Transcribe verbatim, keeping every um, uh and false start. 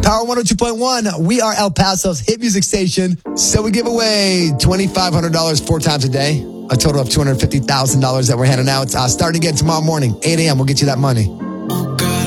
Power one oh two point one. We are El Paso's hit music station. So we give away twenty-five hundred dollars four times a day. A total of two hundred fifty thousand dollars that we're handing out. Uh, starting again tomorrow morning, eight a.m. We'll get you that money.